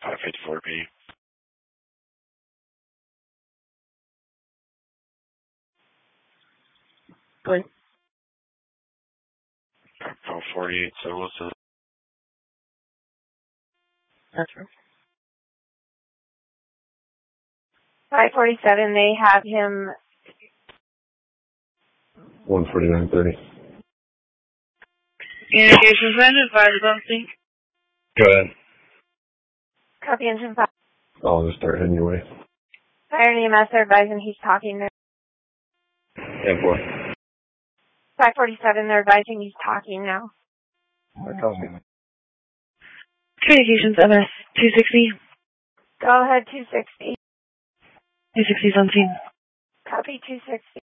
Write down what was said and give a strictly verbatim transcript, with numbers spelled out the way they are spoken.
five fifty-four P. Great. Call forty-eight, so Wilson. That's right. five forty-seven, they have him. one forty-nine thirty. Communications engine five something. Go ahead. Copy engine five. I'll just start heading your way. Fire and E M S are advising he's talking there. ten four. five forty-seven, they're advising he's talking now. Communications M S two sixty. Go ahead, two sixty. two sixty's on scene. Copy two sixty.